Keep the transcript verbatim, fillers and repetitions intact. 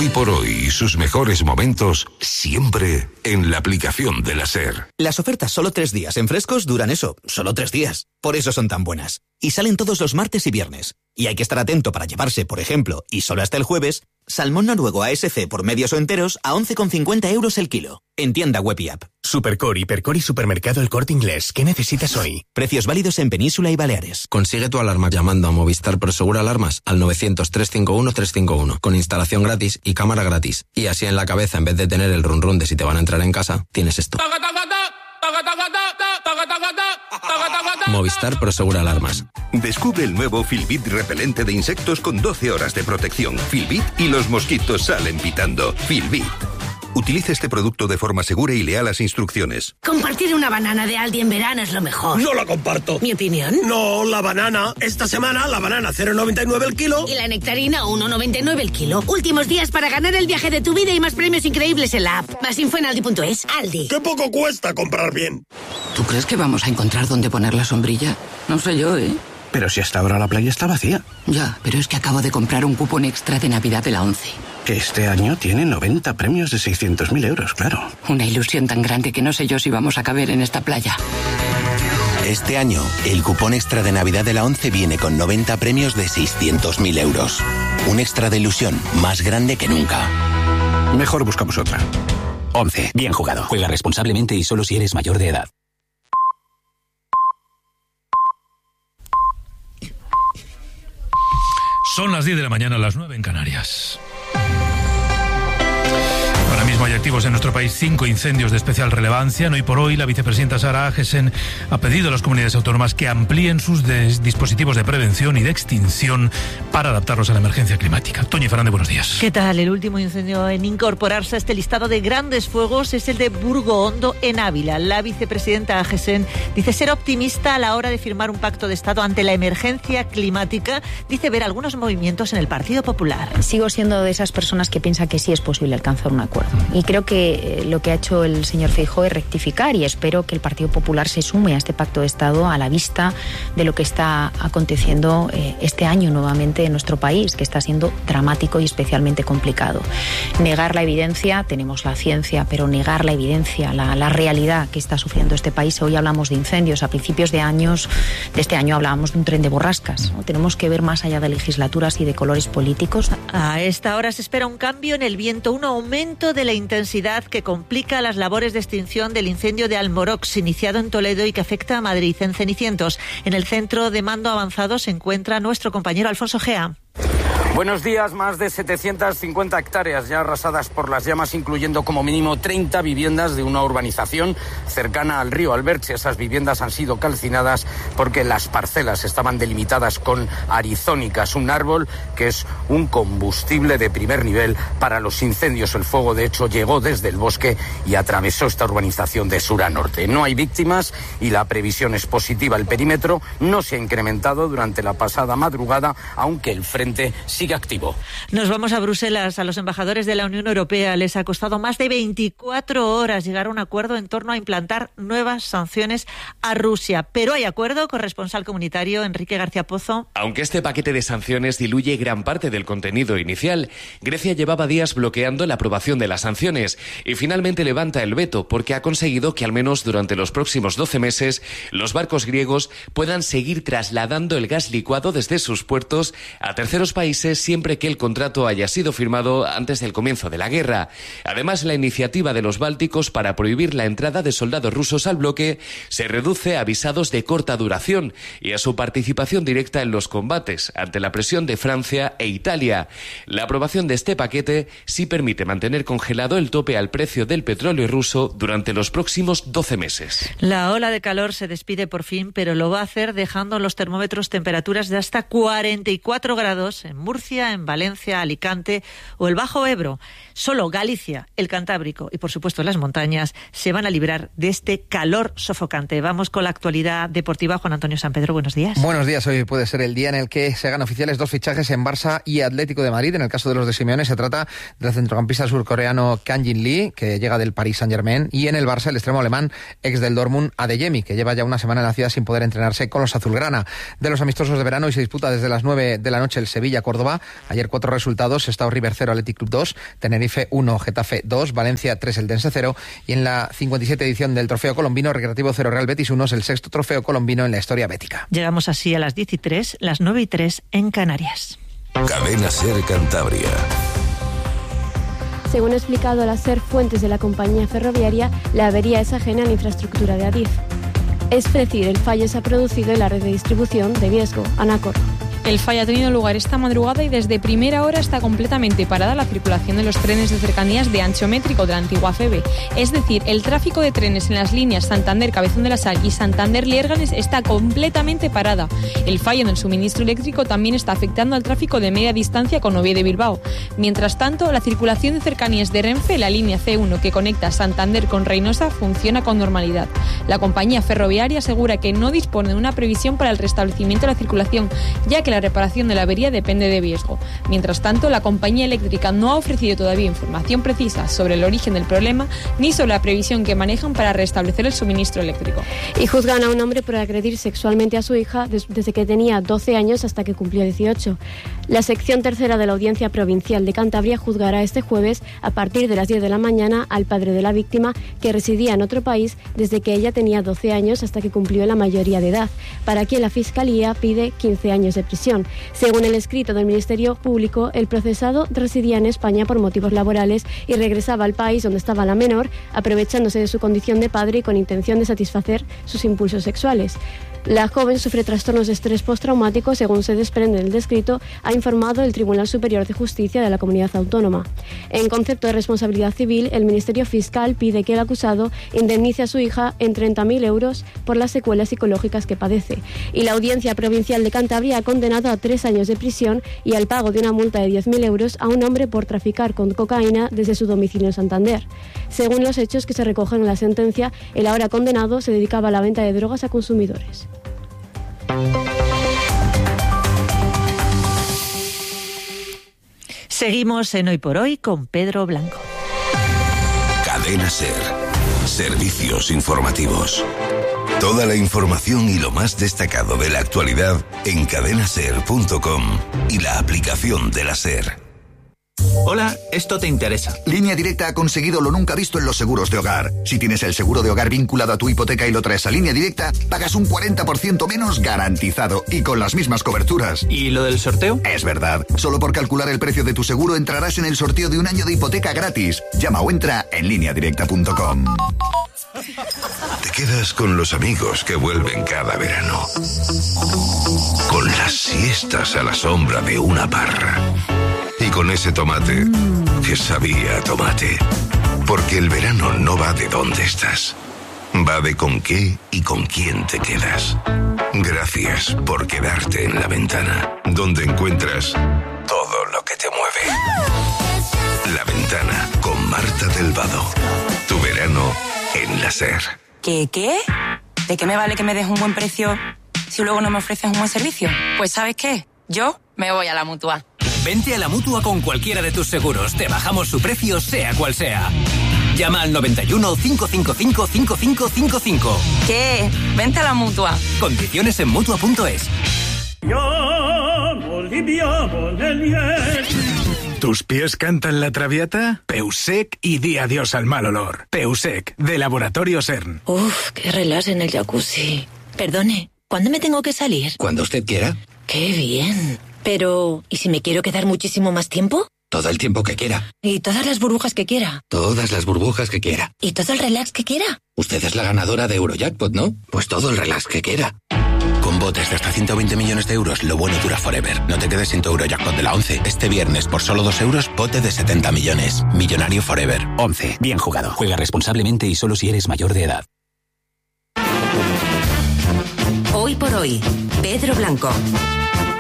Hoy por hoy y sus mejores momentos siempre en la aplicación de la SER. Las ofertas solo tres días en frescos duran eso, solo tres días. Por eso son tan buenas. Y salen todos los martes y viernes. Y hay que estar atento para llevarse, por ejemplo, y solo hasta el jueves, salmón noruego A S C por medios o enteros a once con cincuenta euros el kilo. En tienda web y app. Supercore, Hipercore y Supermercado El Corte Inglés. ¿Qué necesitas hoy? Precios válidos en Península y Baleares. Consigue tu alarma llamando a Movistar Prosegur Alarmas al novecientos, trescientos cincuenta y uno, trescientos cincuenta y uno. Con instalación gratis y cámara gratis. Y así en la cabeza, en vez de tener el run run de si te van a entrar en casa, tienes esto. Movistar Prosegur Alarmas. Descubre el nuevo Filbit repelente de insectos con doce horas de protección. Filbit y los mosquitos salen pitando. Filbit. Utilice este producto de forma segura y lea las instrucciones. Compartir una banana de Aldi en verano es lo mejor. No la comparto. ¿Mi opinión? No, la banana. Esta semana la banana cero noventa y nueve el kilo. Y la nectarina uno noventa y nueve el kilo. Últimos días para ganar el viaje de tu vida y más premios increíbles en la app. Más info en aldi punto es. Aldi. ¡Qué poco cuesta comprar bien! ¿Tú crees que vamos a encontrar dónde poner la sombrilla? No sé yo, ¿eh? Pero si hasta ahora la playa está vacía. Ya, pero es que acabo de comprar un cupón extra de Navidad de la ONCE. Que este año tiene noventa premios de seiscientos mil euros, claro. Una ilusión tan grande que no sé yo si vamos a caber en esta playa. Este año, el cupón extra de Navidad de la ONCE viene con noventa premios de seiscientos mil euros. Un extra de ilusión más grande que nunca. Mejor buscamos otra. ONCE, bien jugado. Juega responsablemente y solo si eres mayor de edad. Son las diez de la mañana, las nueve en Canarias. Ahora mismo hay activos en nuestro país cinco incendios de especial relevancia. Hoy por hoy, la vicepresidenta Sara Agesen ha pedido a las comunidades autónomas que amplíen sus dispositivos de prevención y de extinción para adaptarlos a la emergencia climática. Toñi Fernández, buenos días. ¿Qué tal? El último incendio en incorporarse a este listado de grandes fuegos es el de Burgo Hondo, en Ávila. La vicepresidenta Agesen dice ser optimista a la hora de firmar un pacto de Estado ante la emergencia climática. Dice ver algunos movimientos en el Partido Popular. Sigo siendo de esas personas que piensan que sí es posible alcanzar un acuerdo. Y creo que lo que ha hecho el señor Feijóo es rectificar, y espero que el Partido Popular se sume a este pacto de Estado a la vista de lo que está aconteciendo eh, este año nuevamente en nuestro país, que está siendo dramático y especialmente complicado. Negar la evidencia, tenemos la ciencia, pero negar la evidencia, la, la realidad que está sufriendo este país. Hoy hablamos de incendios, a principios de años, de este año hablábamos de un tren de borrascas, ¿no? Tenemos que ver más allá de legislaturas y de colores políticos. A esta hora se espera un cambio en el viento, un aumento de la intensidad que complica las labores de extinción del incendio de Almorox, iniciado en Toledo y que afecta a Madrid. En Cenicientos, en el centro de mando avanzado, se encuentra nuestro compañero Alfonso Gea. Buenos días. Más de setecientas cincuenta hectáreas ya arrasadas por las llamas, incluyendo como mínimo treinta viviendas de una urbanización cercana al río Alberche. Esas viviendas han sido calcinadas porque las parcelas estaban delimitadas con arizónicas, un árbol que es un combustible de primer nivel para los incendios. El fuego, de hecho, llegó desde el bosque y atravesó esta urbanización de sur a norte. No hay víctimas y la previsión es positiva. El perímetro no se ha incrementado durante la pasada madrugada, aunque el frente sigue activo. Nos vamos a Bruselas. A los embajadores de la Unión Europea les ha costado más de veinticuatro horas llegar a un acuerdo en torno a implantar nuevas sanciones a Rusia. Pero hay acuerdo. Corresponsal comunitario Enrique García Pozo. Aunque este paquete de sanciones diluye gran parte del contenido inicial, Grecia llevaba días bloqueando la aprobación de las sanciones y finalmente levanta el veto porque ha conseguido que al menos durante los próximos doce meses los barcos griegos puedan seguir trasladando el gas licuado desde sus puertos a terceros países siempre que el contrato haya sido firmado antes del comienzo de la guerra. Además, la iniciativa de los bálticos para prohibir la entrada de soldados rusos al bloque se reduce a visados de corta duración y a su participación directa en los combates ante la presión de Francia e Italia. La aprobación de este paquete sí permite mantener congelado el tope al precio del petróleo ruso durante los próximos doce meses. La ola de calor se despide por fin, pero lo va a hacer dejando en los termómetros temperaturas de hasta cuarenta y cuatro grados en Murcia, en Valencia, Alicante o el Bajo Ebro. Solo Galicia, el Cantábrico y, por supuesto, las montañas se van a librar de este calor sofocante. Vamos con la actualidad deportiva. Juan Antonio San Pedro, buenos días. Buenos días. Hoy puede ser el día en el que se hagan oficiales dos fichajes en Barça y Atlético de Madrid. En el caso de los de Simeone se trata del centrocampista surcoreano Kang Jin Lee, que llega del Paris Saint-Germain, y en el Barça el extremo alemán, ex del Dortmund, Adeyemi, que lleva ya una semana en la ciudad sin poder entrenarse con los azulgrana. De los amistosos de verano, y se disputa desde las nueve de la noche el Sevilla-Córdoba, Córdoba. Ayer cuatro resultados: Sestao River cero, Athletic Club dos, Tenerife uno, Getafe dos, Valencia tres, Eldense cero. Y en la cincuenta y siete edición del Trofeo Colombino, Recreativo cero, Real Betis uno, es el sexto trofeo colombino en la historia bética. Llegamos así a las diez y tres, las nueve y tres en Canarias. Cadena SER Cantabria. Según ha explicado la SER fuentes de la compañía ferroviaria, la avería es ajena a la infraestructura de Adif. Es decir, el fallo se ha producido en la red de distribución de Biesgo, Anacor. El fallo ha tenido lugar esta madrugada y desde primera hora está completamente parada la circulación de los trenes de cercanías de ancho métrico de la antigua F E B E. Es decir, el tráfico de trenes en las líneas Santander-Cabezón de la Sal y Santander-Liérganes está completamente parada. El fallo en el suministro eléctrico también está afectando al tráfico de media distancia con Oviedo-Bilbao. Mientras tanto, la circulación de cercanías de Renfe, la línea C uno que conecta Santander con Reynosa, funciona con normalidad. La compañía ferroviaria asegura que no dispone de una previsión para el restablecimiento de la circulación, ya que la reparación de la avería depende de Biesgo. Mientras tanto, la compañía eléctrica no ha ofrecido todavía información precisa sobre el origen del problema ni sobre la previsión que manejan para restablecer el suministro eléctrico. Y juzgan a un hombre por agredir sexualmente a su hija desde que tenía doce años hasta que cumplió dieciocho. La sección tercera de la Audiencia Provincial de Cantabria juzgará este jueves, a partir de las diez de la mañana, al padre de la víctima, que residía en otro país desde que ella tenía doce años hasta que cumplió la mayoría de edad, para quien la Fiscalía pide quince años de prisión. Según el escrito del Ministerio Público, el procesado residía en España por motivos laborales y regresaba al país donde estaba la menor, aprovechándose de su condición de padre y con intención de satisfacer sus impulsos sexuales. La joven sufre trastornos de estrés postraumático, según se desprende del descrito, ha informado el Tribunal Superior de Justicia de la Comunidad Autónoma. En concepto de responsabilidad civil, el Ministerio Fiscal pide que el acusado indemnice a su hija en treinta mil euros por las secuelas psicológicas que padece. Y la Audiencia Provincial de Cantabria ha condenado a tres años de prisión y al pago de una multa de diez mil euros a un hombre por traficar con cocaína desde su domicilio en Santander. Según los hechos que se recogen en la sentencia, el ahora condenado se dedicaba a la venta de drogas a consumidores. Seguimos en Hoy por Hoy con Pedro Blanco. Cadena SER. Servicios informativos. Toda la información y lo más destacado de la actualidad en cadena ser punto com y la aplicación de la SER. Hola, esto te interesa. Línea Directa ha conseguido lo nunca visto en los seguros de hogar. Si tienes el seguro de hogar vinculado a tu hipoteca y lo traes a Línea Directa, pagas un cuarenta por ciento menos garantizado y con las mismas coberturas. ¿Y lo del sorteo? Es verdad. Solo por calcular el precio de tu seguro entrarás en el sorteo de un año de hipoteca gratis. Llama o entra en línea directa punto com. Te quedas con los amigos que vuelven cada verano. Con las siestas a la sombra de una parra. Y con ese tomate que sabía a tomate. Porque el verano no va de dónde estás. Va de con qué y con quién te quedas. Gracias por quedarte en La Ventana, donde encuentras todo lo que te mueve. La Ventana con Marta del Vado. Tu verano en la SER. ¿Qué, qué? ¿De qué me vale que me des un buen precio si luego no me ofreces un buen servicio? Pues ¿sabes qué? Yo me voy a la Mutua. Vente a la Mutua con cualquiera de tus seguros. Te bajamos su precio, sea cual sea. Llama al noventa y uno, cinco cinco cinco, cinco cinco cinco cinco. ¿Qué? Vente a la Mutua. Condiciones en Mutua punto es. ¿Tus pies cantan la traviata? Peusec y di adiós al mal olor. Peusec, de Laboratorio CERN. Uf, qué relax en el jacuzzi. Perdone, ¿cuándo me tengo que salir? Cuando usted quiera. Qué bien. Pero, ¿y si me quiero quedar muchísimo más tiempo? Todo el tiempo que quiera. ¿Y todas las burbujas que quiera? Todas las burbujas que quiera. ¿Y todo el relax que quiera? Usted es la ganadora de Eurojackpot, ¿no? Pues todo el relax que quiera. Con botes de hasta ciento veinte millones de euros, lo bueno dura forever. No te quedes sin tu Eurojackpot de la once. Este viernes, por solo dos euros, bote de setenta millones. Millonario forever. once. Bien jugado. Juega responsablemente y solo si eres mayor de edad. Hoy por hoy, Pedro Blanco.